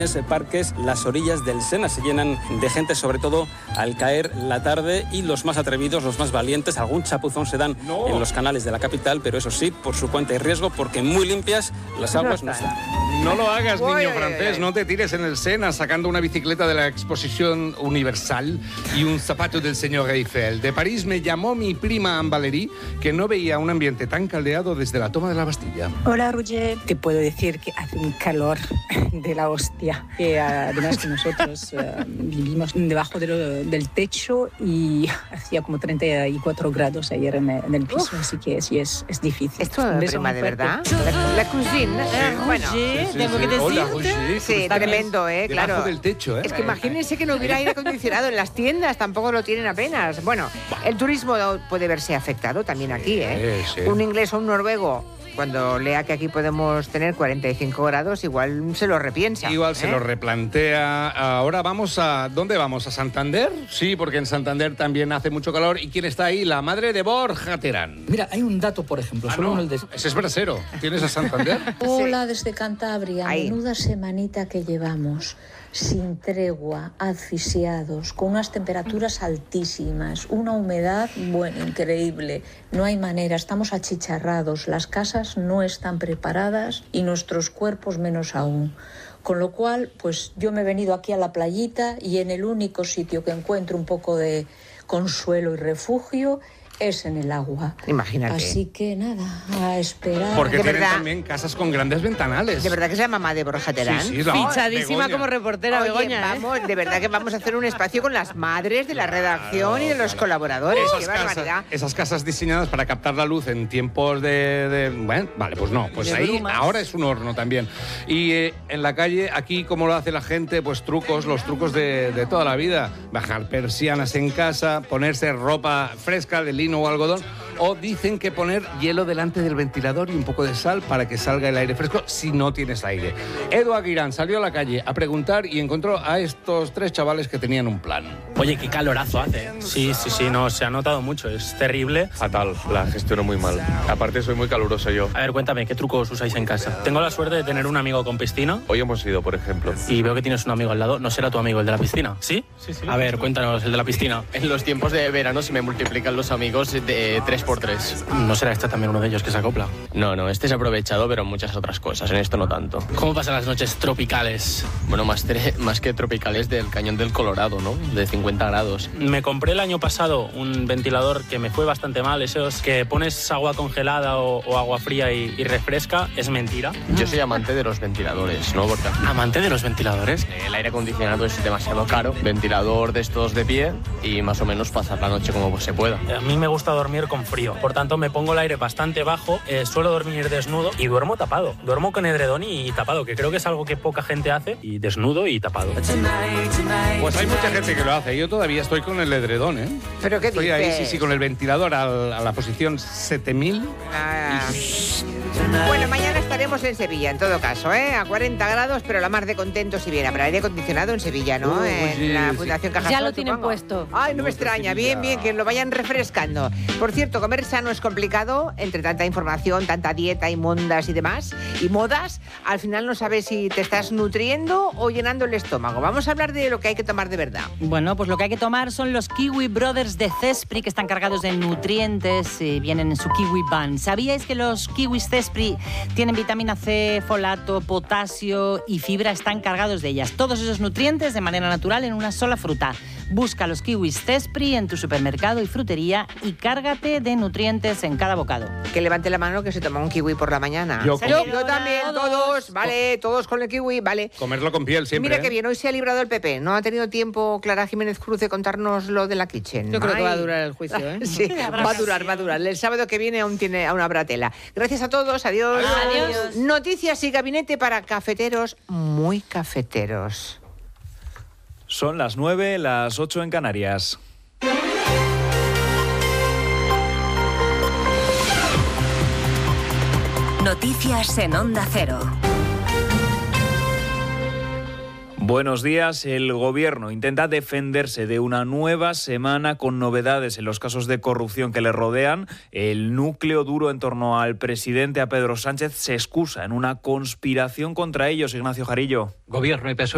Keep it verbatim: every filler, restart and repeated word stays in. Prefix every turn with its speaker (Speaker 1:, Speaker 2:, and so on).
Speaker 1: parques, las orillas del Sena se llenan de gente, sobre todo al caer la tarde, y los más atrevidos, los más valientes, algún chapuzón se dan no. en los canales de la capital, pero eso sí, por su cuenta y riesgo, porque muy limpias las aguas no están.
Speaker 2: No lo hagas, niño
Speaker 3: Uy,
Speaker 2: francés,
Speaker 3: uy, uy.
Speaker 2: no te tires en el Sena sacando una bicicleta de la Exposición Universal y un zapato del señor Eiffel. De París me llamó mi prima Anne Valéry, que no veía un ambiente tan caldeado desde la toma de la Bastilla.
Speaker 4: Hola, Roger. Te puedo decir que hace un calor de la hostia. Que además que nosotros uh, vivimos debajo de lo, del techo y hacía como treinta y cuatro grados ayer en, en el piso, Uf. así que sí es, es difícil.
Speaker 3: ¿Esto es prima de verdad? La, la cuisine.
Speaker 2: Sí.
Speaker 3: Eh, bueno.
Speaker 2: Sí, sí,
Speaker 3: tengo
Speaker 2: sí.
Speaker 3: que decirte.
Speaker 2: Hola, Roger.
Speaker 3: Sí, tremendo, ¿eh?
Speaker 2: Debajo
Speaker 3: Claro.
Speaker 2: del techo, ¿eh?
Speaker 3: Es que imagínense que no hubiera aire acondicionado en las tiendas, tampoco lo tienen apenas. Bueno, el turismo puede verse afectado también aquí, ¿eh?
Speaker 2: Sí, sí.
Speaker 3: Un inglés o un noruego, cuando lea que aquí podemos tener cuarenta y cinco grados, igual se lo repiensa.
Speaker 2: Igual
Speaker 3: ¿eh?
Speaker 2: se lo replantea. Ahora vamos a... ¿Dónde vamos? ¿A Santander? Sí, porque en Santander también hace mucho calor. ¿Y quién está ahí? La madre de Borja Terán.
Speaker 5: Mira, hay un dato, por ejemplo.
Speaker 2: Ah,
Speaker 5: solo
Speaker 2: no.
Speaker 5: en el de...
Speaker 2: Ese es brasero. ¿Tienes a Santander?
Speaker 6: Hola desde Cantabria.
Speaker 3: Ahí.
Speaker 6: Menuda semanita que llevamos. Sin tregua, asfixiados, con unas temperaturas altísimas, una humedad, bueno, increíble. No hay manera, estamos achicharrados, las casas no están preparadas y nuestros cuerpos menos aún. Con lo cual, pues yo me he venido aquí a la playita y en el único sitio que encuentro un poco de consuelo y refugio es en el agua.
Speaker 3: Imagínate.
Speaker 6: Así que nada, a esperar.
Speaker 2: Porque
Speaker 3: De
Speaker 2: tienen
Speaker 3: verdad.
Speaker 2: también casas con grandes ventanales.
Speaker 3: ¿De verdad que es la mamá de Borja Terán?
Speaker 2: Sí, sí, es la-
Speaker 7: Fichadísima
Speaker 2: Begoña.
Speaker 7: como reportera,
Speaker 3: Oye,
Speaker 7: Begoña, ¿eh?
Speaker 3: vamos, de verdad que vamos a hacer un espacio con las madres de la redacción y de los colaboradores. ¡Qué
Speaker 2: Esas
Speaker 3: barbaridad!
Speaker 2: casas, esas casas diseñadas para captar la luz en tiempos de... de- bueno, vale, pues no. Pues
Speaker 7: De
Speaker 2: ahí
Speaker 7: brumas.
Speaker 2: ahora es un horno también. Y eh, en la calle, aquí, como lo hace la gente, pues trucos, los trucos de, de toda la vida. Bajar persianas en casa, ponerse ropa fresca de lino o algodón. O dicen que poner hielo delante del ventilador y un poco de sal para que salga el aire fresco si no tienes aire. Edu Aguirán salió a la calle a preguntar y encontró a estos tres chavales que tenían un plan.
Speaker 8: Oye, qué calorazo hace. Sí, sí, sí, no, se ha notado mucho, es terrible.
Speaker 9: Fatal, la gestiono muy mal. Aparte soy muy caluroso yo.
Speaker 8: A ver, cuéntame, ¿qué trucos usáis en casa? Tengo la suerte de tener un amigo con piscina
Speaker 9: Hoy hemos ido, por ejemplo.
Speaker 8: y veo que tienes un amigo al lado. ¿No será tu amigo el de la piscina? ¿Sí? Sí, sí. A ver, cuéntanos, el de la piscina.
Speaker 10: En los tiempos de verano se me multiplican los amigos de tres por tres.
Speaker 8: ¿No será este también uno de ellos que se acopla?
Speaker 10: No, no, este es aprovechado, pero en muchas otras cosas. En esto no tanto.
Speaker 8: ¿Cómo pasan las noches tropicales?
Speaker 10: Bueno, más, tre- más que tropicales del Cañón del Colorado, ¿no? De cincuenta grados.
Speaker 8: Me compré el año pasado un ventilador que me fue bastante mal, esos que pones agua congelada o, o agua fría y, y refresca. Es mentira.
Speaker 10: Yo soy amante de los ventiladores, ¿no? Porque
Speaker 8: Amante de los ventiladores.
Speaker 10: el aire acondicionado es demasiado caro. Ventilador de estos de pie y más o menos pasar la noche como se pueda.
Speaker 8: A mí me gusta dormir con frío, por tanto me pongo el aire bastante bajo, eh, suelo dormir desnudo y duermo tapado. Duermo con edredón y tapado, que creo que es algo que poca gente hace, y desnudo y tapado.
Speaker 2: Pues hay mucha gente que lo hace. Yo todavía estoy con el edredón, ¿eh?
Speaker 3: ¿Pero qué
Speaker 2: Estoy ahí,
Speaker 3: dices?
Speaker 2: sí, sí, con el ventilador al- a la posición siete mil.
Speaker 3: Ah. Bueno, mañana estaremos en Sevilla, en todo caso, ¿eh? A cuarenta grados, pero la mar de contentos y bien. Habrá aire acondicionado en Sevilla, ¿no?
Speaker 2: Uh,
Speaker 3: en
Speaker 2: sí,
Speaker 3: la
Speaker 2: sí.
Speaker 3: Fundación Cajasol,
Speaker 7: Ya lo tienen
Speaker 3: supongo.
Speaker 7: puesto.
Speaker 3: Ay, no me extraña. Bien, bien, que lo vayan refrescando. Por cierto, comer sano es complicado, entre tanta información, tanta dieta y mondas y demás, y modas. Al final no sabes si te estás nutriendo o llenando el estómago. Vamos a hablar de lo que hay que tomar de verdad.
Speaker 7: Bueno, pues lo que hay que tomar son los Kiwi Brothers de Zespri, que están cargados de nutrientes y vienen en su Kiwi Ban. ¿Sabíais que los kiwis Zespri tienen vitamina C, folato, potasio y fibra? Están cargados de ellas. Todos esos nutrientes de manera natural en una sola fruta. Busca los kiwis Zespri en tu supermercado y frutería y cárgate de nutrientes en cada bocado.
Speaker 3: Que levante la mano que se toma un kiwi por la mañana.
Speaker 2: Yo
Speaker 3: Yo,
Speaker 2: como-
Speaker 3: también, todos, vale, todos con el kiwi, vale.
Speaker 2: Comerlo con piel siempre.
Speaker 3: Mira
Speaker 2: ¿eh?
Speaker 3: qué bien, hoy se ha librado el P P. No ha tenido tiempo Clara Jiménez Cruz de contarnos lo de la kitchen.
Speaker 7: Yo creo que
Speaker 3: Ay.
Speaker 7: va a durar el juicio, ¿eh?
Speaker 3: Sí, va a durar, va a durar. El sábado que viene aún tiene aún habrá tela. Gracias a todos, adiós.
Speaker 7: Adiós.
Speaker 3: Noticias y gabinete para cafeteros muy cafeteros.
Speaker 11: Son las nueve, las ocho en Canarias.
Speaker 12: Noticias en Onda Cero.
Speaker 11: Buenos días. El Gobierno intenta defenderse de una nueva semana con novedades en los casos de corrupción que le rodean. El núcleo duro en torno al presidente, a Pedro Sánchez, se excusa en una conspiración contra ellos. Ignacio Jarillo.
Speaker 13: Gobierno y P S O E